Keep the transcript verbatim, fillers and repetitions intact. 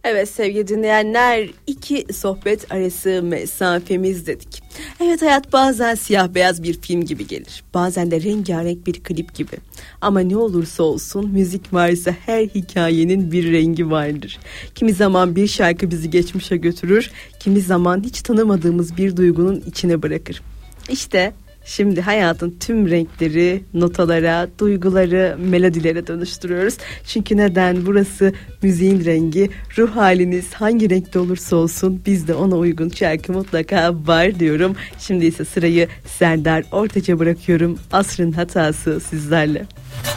Evet sevgili dinleyenler, iki sohbet arası mesafemiz dedik. Evet, hayat bazen siyah beyaz bir film gibi gelir. Bazen de rengarenk bir klip gibi. Ama ne olursa olsun müzik varsa her hikayenin bir rengi vardır. Kimi zaman bir şarkı bizi geçmişe götürür, kimi zaman hiç tanımadığımız bir duygunun içine bırakır. İşte şimdi hayatın tüm renkleri notalara, duyguları melodilere dönüştürüyoruz. Çünkü neden? Burası müziğin rengi. Ruh haliniz hangi renkte olursa olsun bizde ona uygun şarkı mutlaka var diyorum. Şimdi ise sırayı Serdar Ortaç'a bırakıyorum. Asrın Hatası sizlerle.